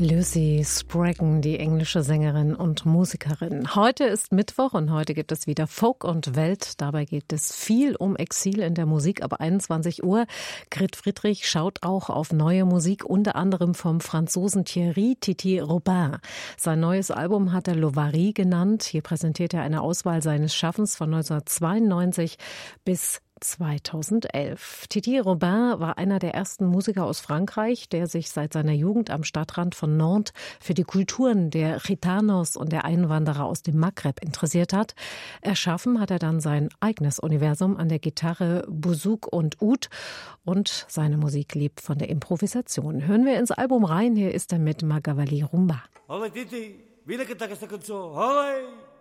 Lucy Spraggan, die englische Sängerin und Musikerin. Heute ist Mittwoch und heute gibt es wieder Folk und Welt. Dabei geht es viel um Exil in der Musik. Ab 21 Uhr. Grit Friedrich schaut auch auf neue Musik, unter anderem vom Franzosen Thierry Titi Robin. Sein neues Album hat er Lovary genannt. Hier präsentiert er eine Auswahl seines Schaffens von 1992 bis 2011. Titi Robin war einer der ersten Musiker aus Frankreich, der sich seit seiner Jugend am Stadtrand von Nantes für die Kulturen der Gitanos und der Einwanderer aus dem Maghreb interessiert hat. Erschaffen hat er dann sein eigenes Universum an der Gitarre, Bouzouki und Oud, und seine Musik lebt von der Improvisation. Hören wir ins Album rein, hier ist er mit Magavali Rumba. Hola Titi, vieni a cantar esta canción. Hola.